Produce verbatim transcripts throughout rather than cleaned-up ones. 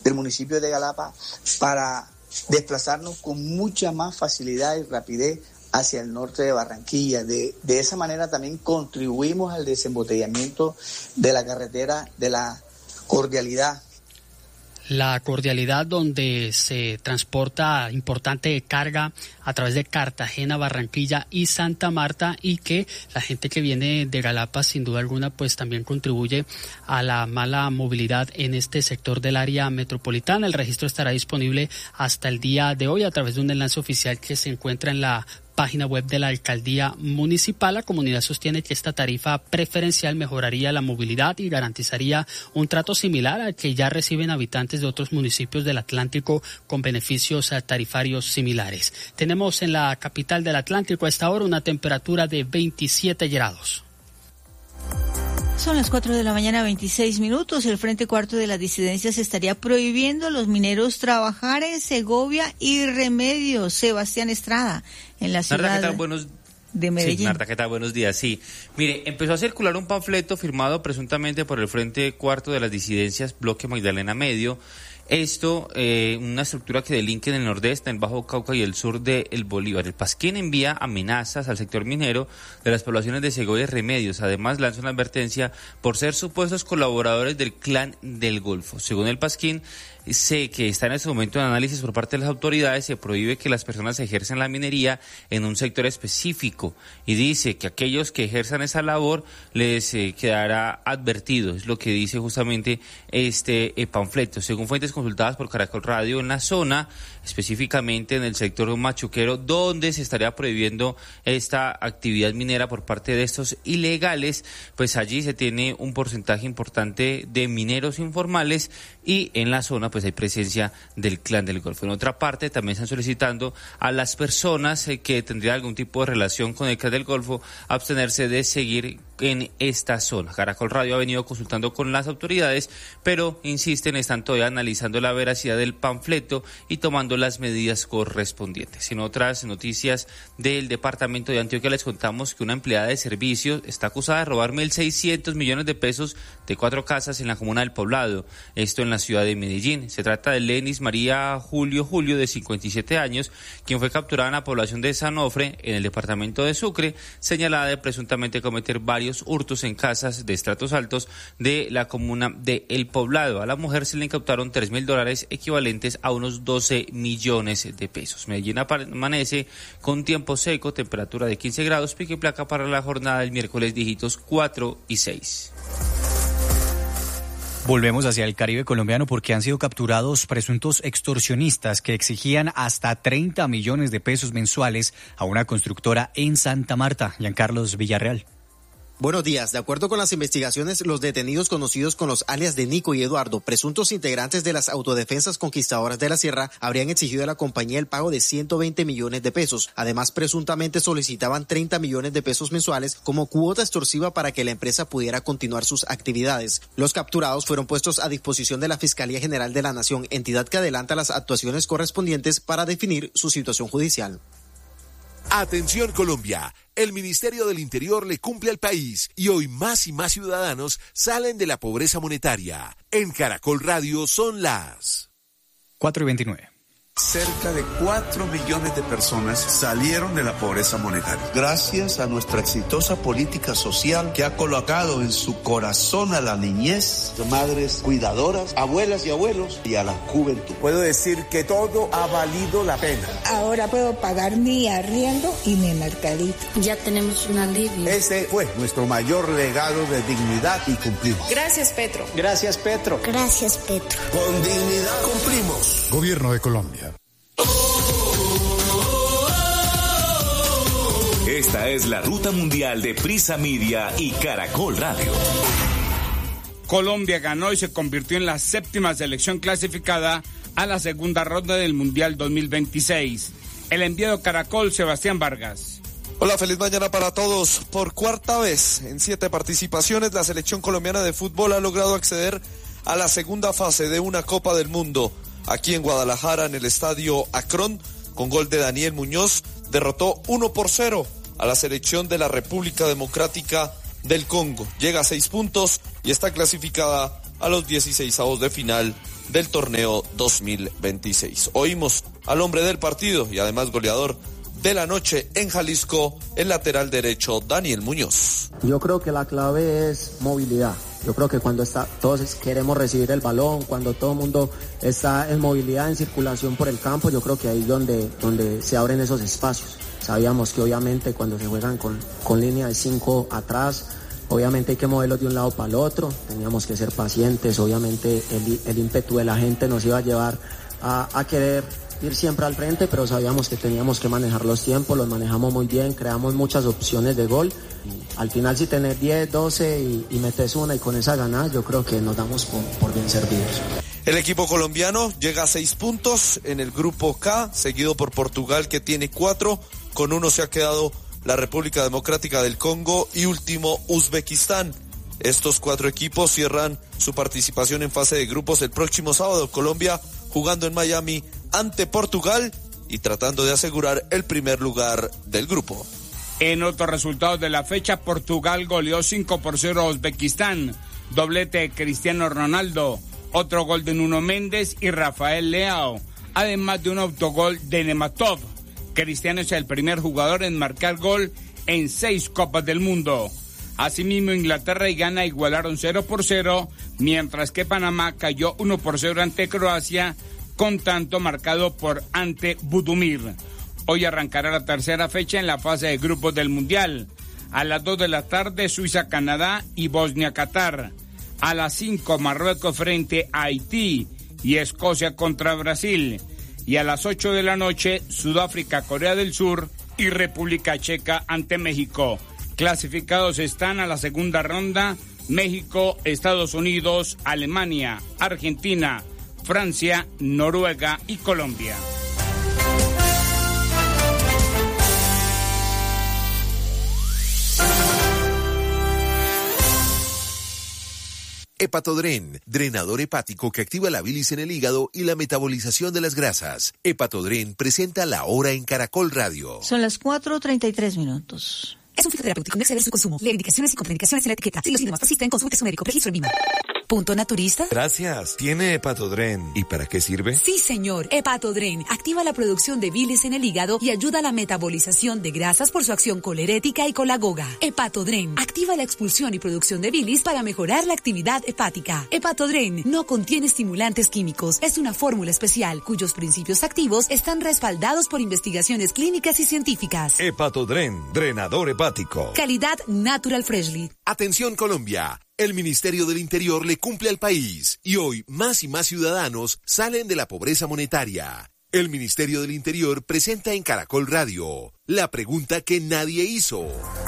del municipio de Galapa para desplazarnos con mucha más facilidad y rapidez hacia el norte de Barranquilla. De, de esa manera también contribuimos al desembotellamiento de la carretera de la Cordialidad. La Cordialidad, donde se transporta importante carga a través de Cartagena, Barranquilla y Santa Marta, y que la gente que viene de Galapa sin duda alguna pues también contribuye a la mala movilidad en este sector del área metropolitana. El registro estará disponible hasta el día de hoy a través de un enlace oficial que se encuentra en la página web de la alcaldía municipal. La comunidad sostiene que esta tarifa preferencial mejoraría la movilidad y garantizaría un trato similar al que ya reciben habitantes de otros municipios del Atlántico con beneficios tarifarios similares. Tenemos en la capital del Atlántico a esta hora una temperatura de veintisiete grados. Son las cuatro de la mañana, veintiséis minutos. El Frente Cuarto de las Disidencias estaría prohibiendo a los mineros trabajar en Segovia y Remedios. Sebastián Estrada, en la ciudad Marta, ¿qué tal? Buenos... de Medellín. Sí, Marta, ¿qué tal? Buenos días. Sí, mire, empezó a circular un panfleto firmado presuntamente por el Frente Cuarto de las Disidencias, Bloque Magdalena Medio. Esto, eh, una estructura que delinque en el nordeste, en el Bajo Cauca y el sur de El Bolívar. El Pasquín envía amenazas al sector minero de las poblaciones de Segovia y Remedios. Además, lanza una advertencia por ser supuestos colaboradores del Clan del Golfo. Según el Pasquín, sé que está en este momento en análisis por parte de las autoridades, se prohíbe que las personas ejerzan la minería en un sector específico y dice que aquellos que ejerzan esa labor les eh, quedará advertido, es lo que dice justamente este eh, panfleto. Según fuentes consultadas por Caracol Radio en la zona, específicamente en el sector machuquero, donde se estaría prohibiendo esta actividad minera por parte de estos ilegales, pues allí se tiene un porcentaje importante de mineros informales y en la zona pues hay presencia del Clan del Golfo. En otra parte también están solicitando a las personas eh, que tendrían algún tipo de relación con el Clan del Golfo abstenerse de seguir en esta zona. Caracol Radio ha venido consultando con las autoridades, pero insisten, están todavía analizando la veracidad del panfleto y tomando las medidas correspondientes. En otras noticias del departamento de Antioquia les contamos que una empleada de servicios está acusada de robar mil seiscientos millones de pesos de cuatro casas en la comuna del Poblado, esto en la ciudad de Medellín. Se trata de Lenis María Julio Julio, de cincuenta y siete años, quien fue capturada en la población de Sanofre, en el departamento de Sucre, señalada de presuntamente cometer varios hurtos en casas de estratos altos de la comuna de El Poblado. A la mujer se le incautaron tres mil dólares equivalentes a unos doce millones de pesos. Medellín amanece con tiempo seco, temperatura de quince grados, pico y placa para la jornada del miércoles, dígitos cuatro y seis. Volvemos hacia el Caribe colombiano porque han sido capturados presuntos extorsionistas que exigían hasta treinta millones de pesos mensuales a una constructora en Santa Marta. Giancarlos Villarreal. Buenos días. De acuerdo con las investigaciones, los detenidos conocidos con los alias de Nico y Eduardo, presuntos integrantes de las autodefensas conquistadoras de la Sierra, habrían exigido a la compañía el pago de ciento veinte millones de pesos. Además, presuntamente solicitaban treinta millones de pesos mensuales como cuota extorsiva para que la empresa pudiera continuar sus actividades. Los capturados fueron puestos a disposición de la Fiscalía General de la Nación, entidad que adelanta las actuaciones correspondientes para definir su situación judicial. Atención Colombia, el Ministerio del Interior le cumple al país y hoy más y más ciudadanos salen de la pobreza monetaria. En Caracol Radio son las cuatro y veintinueve. Cerca de cuatro millones de personas salieron de la pobreza monetaria. Gracias a nuestra exitosa política social que ha colocado en su corazón a la niñez, madres cuidadoras, abuelas y abuelos y a la juventud. Puedo decir que todo ha valido la pena. Ahora puedo pagar mi arriendo y mi mercadito. Ya tenemos un alivio. Ese fue nuestro mayor legado de dignidad y cumplimos. Gracias, Petro. Gracias, Petro. Gracias, Petro. Con dignidad cumplimos. Gobierno de Colombia. Esta es la ruta mundial de Prisa Media y Caracol Radio. Colombia ganó y se convirtió en la séptima selección clasificada a la segunda ronda del Mundial dos mil veintiséis. El enviado Caracol, Sebastián Vargas. Hola, feliz mañana para todos. Por cuarta vez en siete participaciones, la selección colombiana de fútbol ha logrado acceder a la segunda fase de una Copa del Mundo. Aquí en Guadalajara, en el estadio Akron, con gol de Daniel Muñoz, derrotó uno por cero a la selección de la República Democrática del Congo. Llega a seis puntos y está clasificada a los dieciseisavos de final del torneo dos mil veintiséis. Oímos al hombre del partido y además goleador de la noche en Jalisco, el lateral derecho Daniel Muñoz. Yo creo que la clave es movilidad. Yo creo que cuando está, todos queremos recibir el balón, cuando todo el mundo está en movilidad, en circulación por el campo, yo creo que ahí es donde, donde se abren esos espacios. Sabíamos que obviamente cuando se juegan con, con línea de cinco atrás, obviamente hay que moverlos de un lado para el otro, teníamos que ser pacientes, obviamente el, el ímpetu de la gente nos iba a llevar a, a querer ir siempre al frente, pero sabíamos que teníamos que manejar los tiempos, los manejamos muy bien, creamos muchas opciones de gol. Y al final, si tenés diez, doce y, y metes una y con esa ganás, yo creo que nos damos por, por bien servidos. El equipo colombiano llega a seis puntos en el grupo K, seguido por Portugal, que tiene cuatro, con uno se ha quedado la República Democrática del Congo y último Uzbekistán. Estos cuatro equipos cierran su participación en fase de grupos el próximo sábado. Colombia jugando en Miami ante Portugal y tratando de asegurar el primer lugar del grupo. En otros resultados de la fecha, Portugal goleó cinco por cero a Uzbekistán, doblete de Cristiano Ronaldo, otro gol de Nuno Méndez y Rafael Leao, además de un autogol de Nematov. Cristiano es el primer jugador en marcar gol en seis Copas del Mundo. Asimismo, Inglaterra y Ghana igualaron cero por cero, mientras que Panamá cayó uno por cero ante Croacia, con tanto marcado por Ante Budimir. Hoy arrancará la tercera fecha en la fase de grupos del Mundial. A las dos de la tarde, Suiza-Canadá y Bosnia-Qatar. A las cinco, Marruecos frente a Haití y Escocia contra Brasil. Y a las ocho de la noche, Sudáfrica, Corea del Sur y República Checa ante México. Clasificados están a la segunda ronda México, Estados Unidos, Alemania, Argentina, Francia, Noruega y Colombia. Hepatodren, drenador hepático que activa la bilis en el hígado y la metabolización de las grasas. Hepatodren presenta La Hora en Caracol Radio. Son las cuatro treinta y tres minutos. Es un fitoterapéutico, no exceder su consumo. Lee indicaciones y contraindicaciones en la etiqueta. Si los síntomas persisten, consulte a su médico. Registro en Lima. ¿Punto naturista? Gracias. ¿Tiene Hepatodren? ¿Y para qué sirve? Sí, señor. Hepatodren activa la producción de bilis en el hígado y ayuda a la metabolización de grasas por su acción colerética y colagoga. Hepatodren activa la expulsión y producción de bilis para mejorar la actividad hepática. Hepatodren no contiene estimulantes químicos. Es una fórmula especial cuyos principios activos están respaldados por investigaciones clínicas y científicas. Hepatodren, drenador hepático. Calidad Natural Freshly. Atención Colombia. El Ministerio del Interior le cumple al país y hoy más y más ciudadanos salen de la pobreza monetaria. El Ministerio del Interior presenta en Caracol Radio la pregunta que nadie hizo.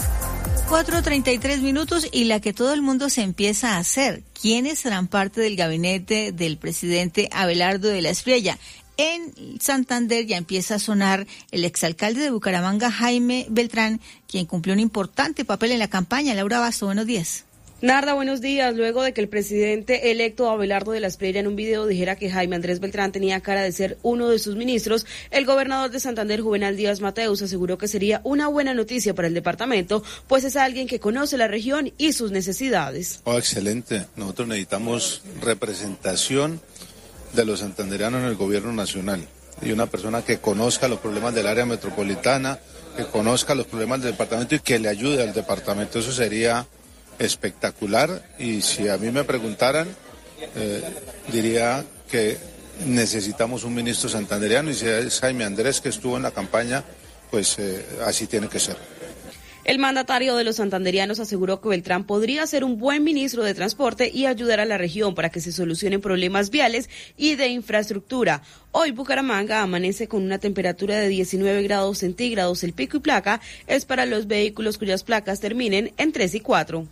cuatro treinta y tres minutos y la que todo el mundo se empieza a hacer. ¿Quiénes serán parte del gabinete del presidente Abelardo de la Espriella? En Santander ya empieza a sonar el exalcalde de Bucaramanga, Jaime Beltrán, quien cumplió un importante papel en la campaña. Laura Basto, buenos días. Narda, buenos días. Luego de que el presidente electo Abelardo de la Espriella en un video dijera que Jaime Andrés Beltrán tenía cara de ser uno de sus ministros, el gobernador de Santander, Juvenal Díaz Mateus, aseguró que sería una buena noticia para el departamento, pues es alguien que conoce la región y sus necesidades. Oh, excelente. Nosotros necesitamos representación de los santanderianos en el gobierno nacional y una persona que conozca los problemas del área metropolitana, que conozca los problemas del departamento y que le ayude al departamento. Eso sería espectacular, y si a mí me preguntaran, eh, diría que necesitamos un ministro santanderiano, y si es Jaime Andrés que estuvo en la campaña, pues eh, así tiene que ser. El mandatario de los santanderianos aseguró que Beltrán podría ser un buen ministro de transporte y ayudar a la región para que se solucionen problemas viales y de infraestructura. Hoy Bucaramanga amanece con una temperatura de diecinueve grados centígrados. El pico y placa es para los vehículos cuyas placas terminen en tres y cuatro.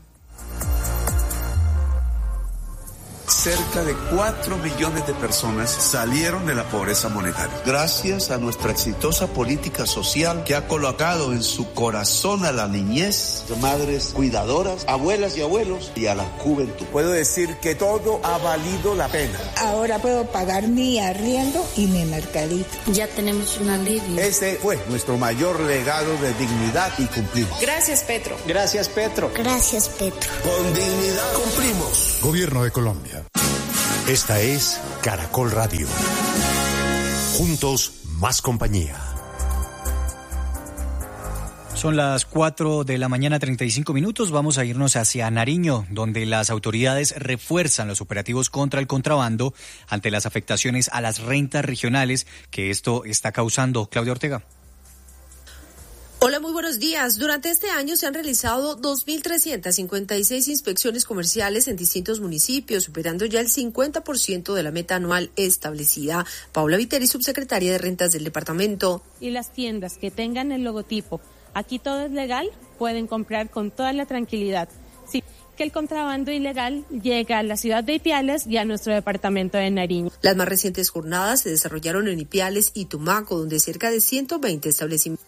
Cerca de cuatro millones de personas salieron de la pobreza monetaria. Gracias a nuestra exitosa política social que ha colocado en su corazón a la niñez, madres cuidadoras, abuelas y abuelos y a la juventud. Puedo decir que todo ha valido la pena. Ahora puedo pagar mi arriendo y mi mercadito. Ya tenemos un alivio. Este fue nuestro mayor legado de dignidad y cumplimos. Gracias, Petro. Gracias, Petro. Gracias, Petro. Con dignidad cumplimos. Gobierno de Colombia. Esta es Caracol Radio. Juntos, más compañía. Son las cuatro de la mañana, treinta y cinco minutos. Vamos a irnos hacia Nariño, donde las autoridades refuerzan los operativos contra el contrabando ante las afectaciones a las rentas regionales que esto está causando. Claudia Ortega. Hola, muy buenos días. Durante este año se han realizado dos mil trescientas cincuenta y seis inspecciones comerciales en distintos municipios, superando ya el cincuenta por ciento de la meta anual establecida. Paula Viteri, subsecretaria de Rentas del departamento. Y las tiendas que tengan el logotipo "Aquí todo es legal" pueden comprar con toda la tranquilidad. Sí, que el contrabando ilegal llega a la ciudad de Ipiales y a nuestro departamento de Nariño. Las más recientes jornadas se desarrollaron en Ipiales y Tumaco, donde cerca de ciento veinte establecimientos.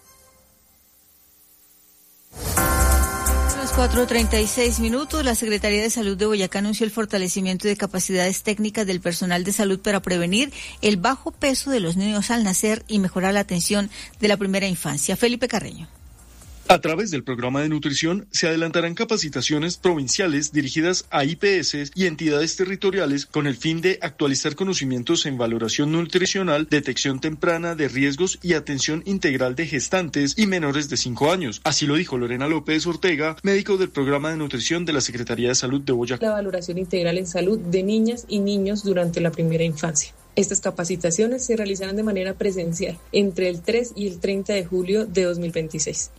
cuatro treinta y seis minutos. La Secretaría de Salud de Boyacá anunció el fortalecimiento de capacidades técnicas del personal de salud para prevenir el bajo peso de los niños al nacer y mejorar la atención de la primera infancia. Felipe Carreño. A través del programa de nutrición se adelantarán capacitaciones provinciales dirigidas a I P S y entidades territoriales con el fin de actualizar conocimientos en valoración nutricional, detección temprana de riesgos y atención integral de gestantes y menores de cinco años. Así lo dijo Lorena López Ortega, médico del programa de nutrición de la Secretaría de Salud de Boyacá. La valoración integral en salud de niñas y niños durante la primera infancia. Estas capacitaciones se realizarán de manera presencial entre el tres y el treinta de julio de dos mil veintiséis.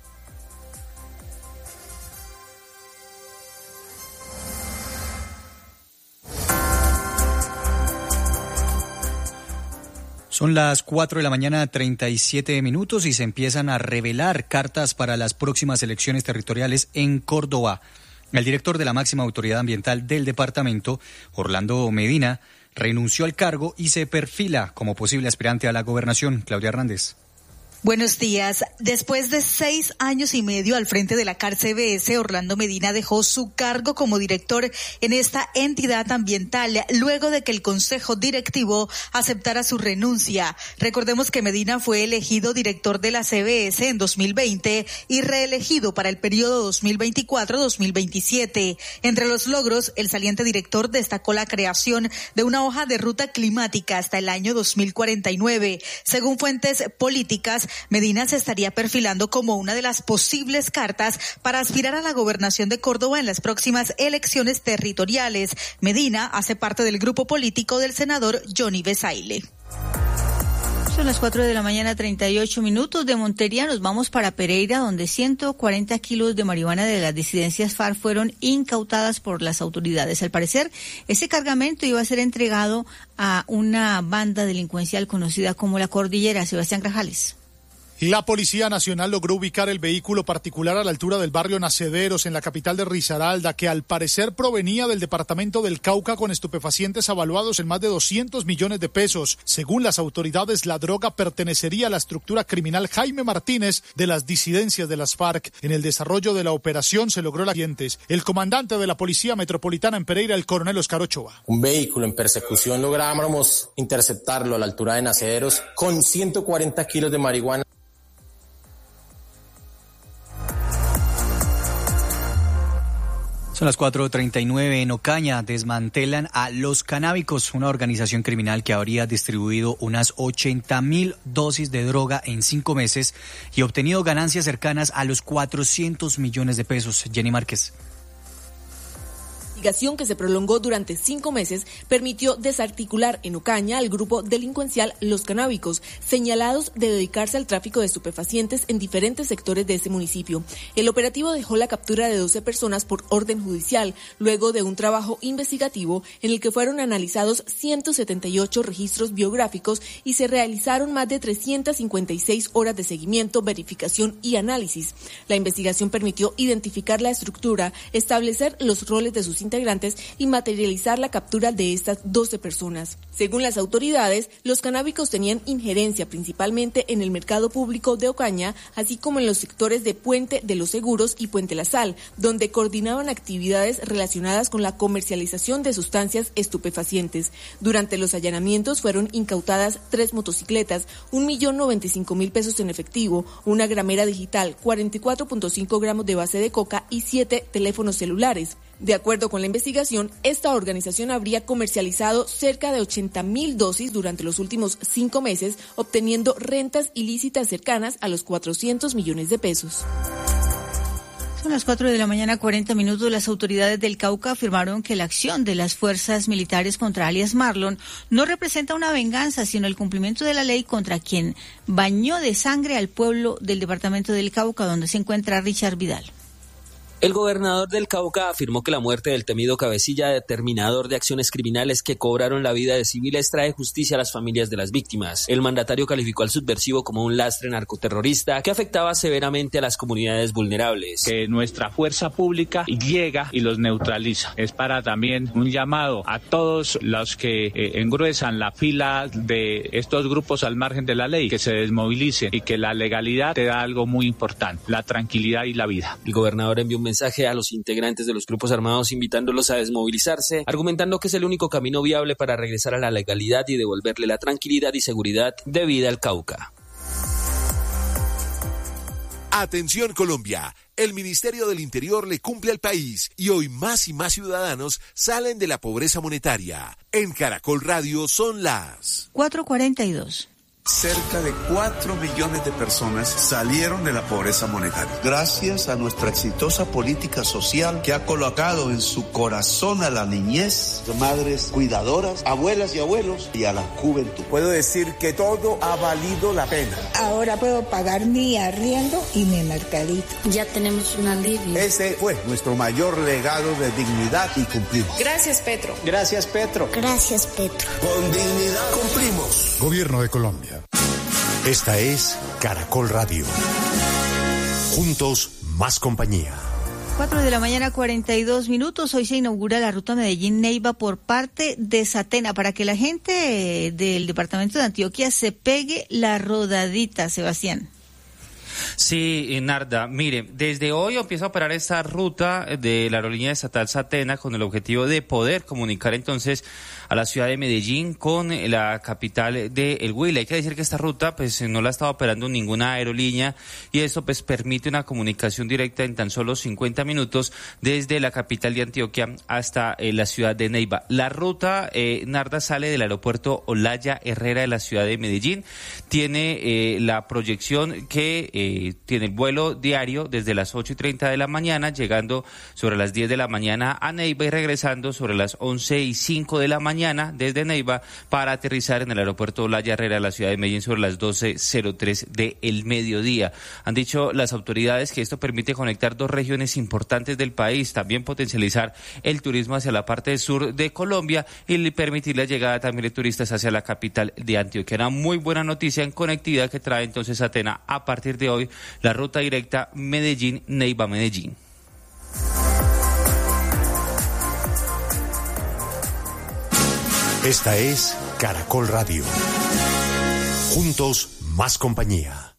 Son las cuatro de la mañana, treinta y siete minutos, y se empiezan a revelar cartas para las próximas elecciones territoriales en Córdoba. El director de la máxima autoridad ambiental del departamento, Orlando Medina, renunció al cargo y se perfila como posible aspirante a la gobernación. Claudia Hernández. Buenos días. Después de seis años y medio al frente de la C A R C B S, Orlando Medina dejó su cargo como director en esta entidad ambiental luego de que el Consejo Directivo aceptara su renuncia. Recordemos que Medina fue elegido director de la C B S en dos mil veinte y reelegido para el periodo dos mil veinticuatro a dos mil veintisiete. Entre los logros, el saliente director destacó la creación de una hoja de ruta climática hasta el año dos mil cuarenta y nueve. Según fuentes políticas, Medina se estaría perfilando como una de las posibles cartas para aspirar a la gobernación de Córdoba en las próximas elecciones territoriales. Medina hace parte del grupo político del senador Johnny Besaile. Son las cuatro de la mañana, treinta y ocho minutos. De Montería nos vamos para Pereira, donde ciento cuarenta kilos de marihuana de las disidencias FARC fueron incautadas por las autoridades. Al parecer, ese cargamento iba a ser entregado a una banda delincuencial conocida como La Cordillera. Sebastián Grajales. La Policía Nacional logró ubicar el vehículo particular a la altura del barrio Nacederos, en la capital de Risaralda, que al parecer provenía del departamento del Cauca con estupefacientes avaluados en más de doscientos millones de pesos. Según las autoridades, la droga pertenecería a la estructura criminal Jaime Martínez de las disidencias de las FARC. En el desarrollo de la operación se logró las siguientes. El comandante de la Policía Metropolitana en Pereira, el coronel Oscar Ochoa. Un vehículo en persecución logramos interceptarlo a la altura de Nacederos con ciento cuarenta kilos de marihuana. Son las cuatro treinta y nueve. En Ocaña desmantelan a Los Canábicos, una organización criminal que habría distribuido unas ochenta mil dosis de droga en cinco meses y obtenido ganancias cercanas a los cuatrocientos millones de pesos. Jenny Márquez. La investigación, que se prolongó durante cinco meses, permitió desarticular en Ocaña al grupo delincuencial Los Canábicos, señalados de dedicarse al tráfico de estupefacientes en diferentes sectores de ese municipio. El operativo dejó la captura de doce personas por orden judicial, luego de un trabajo investigativo en el que fueron analizados ciento setenta y ocho registros biográficos y se realizaron más de trescientas cincuenta y seis horas de seguimiento, verificación y análisis. La investigación permitió identificar la estructura, establecer los roles de sus integrantes y materializar la captura de estas doce personas. Según las autoridades, los canábicos tenían injerencia principalmente en el mercado público de Ocaña, así como en los sectores de Puente de los Seguros y Puente La Sal, donde coordinaban actividades relacionadas con la comercialización de sustancias estupefacientes. Durante los allanamientos fueron incautadas tres motocicletas, un millón noventa y cinco mil pesos en efectivo, una gramera digital, cuarenta y cuatro punto cinco gramos de base de coca y siete teléfonos celulares. De acuerdo con la investigación, esta organización habría comercializado cerca de ochenta mil dosis durante los últimos cinco meses, obteniendo rentas ilícitas cercanas a los cuatrocientos millones de pesos. Son las cuatro de la mañana, cuarenta minutos. Las autoridades del Cauca afirmaron que la acción de las fuerzas militares contra alias Marlon no representa una venganza, sino el cumplimiento de la ley contra quien bañó de sangre al pueblo del departamento del Cauca, donde se encuentra Richard Vidal. El gobernador del Cauca afirmó que la muerte del temido cabecilla determinador de acciones criminales que cobraron la vida de civiles trae justicia a las familias de las víctimas. El mandatario calificó al subversivo como un lastre narcoterrorista que afectaba severamente a las comunidades vulnerables. Que nuestra fuerza pública llega y los neutraliza. Es para también un llamado a todos los que eh, engruesan la fila de estos grupos al margen de la ley, que se desmovilicen y que la legalidad te da algo muy importante, la tranquilidad y la vida. El gobernador envió un mensaje a los integrantes de los grupos armados invitándolos a desmovilizarse, argumentando que es el único camino viable para regresar a la legalidad y devolverle la tranquilidad y seguridad de vida al Cauca. Atención Colombia, el Ministerio del Interior le cumple al país y hoy más y más ciudadanos salen de la pobreza monetaria. En Caracol Radio son las cuatro cuarenta y dos. Cerca de cuatro millones de personas salieron de la pobreza monetaria. Gracias a nuestra exitosa política social que ha colocado en su corazón a la niñez, madres cuidadoras, abuelas y abuelos y a la juventud. Puedo decir que todo ha valido la pena. Ahora puedo pagar mi arriendo y mi mercadito. Ya tenemos un alivio. Ese fue nuestro mayor legado de dignidad y cumplimos. Gracias, Petro. Gracias, Petro. Gracias, Petro. Con dignidad cumplimos. Gobierno de Colombia. Esta es Caracol Radio. Juntos, más compañía. cuatro de la mañana, cuarenta y dos minutos. Hoy se inaugura la ruta Medellín-Neiva por parte de Satena para que la gente del departamento de Antioquia se pegue la rodadita, Sebastián. Sí, Narda, mire, desde hoy empieza a operar esta ruta de la aerolínea estatal Satena con el objetivo de poder comunicar entonces a la ciudad de Medellín con la capital de El Huila. Hay que decir que esta ruta pues no la estaba operando ninguna aerolínea y esto pues permite una comunicación directa en tan solo cincuenta minutos desde la capital de Antioquia hasta eh, la ciudad de Neiva. La ruta, eh, Narda, sale del aeropuerto Olaya Herrera de la ciudad de Medellín. Tiene eh, la proyección que eh, tiene el vuelo diario desde las ocho y treinta de la mañana, llegando sobre las diez de la mañana a Neiva y regresando sobre las once y cinco de la mañana desde Neiva para aterrizar en el aeropuerto Olaya Herrera de la ciudad de Medellín sobre las doce cero tres del mediodía. Han dicho las autoridades que esto permite conectar dos regiones importantes del país, también potencializar el turismo hacia la parte sur de Colombia y permitir la llegada también de turistas hacia la capital de Antioquia. Una muy buena noticia en conectividad que trae entonces Atena a partir de hoy la ruta directa Medellín-Neiva-Medellín. Esta es Caracol Radio. Juntos, más compañía.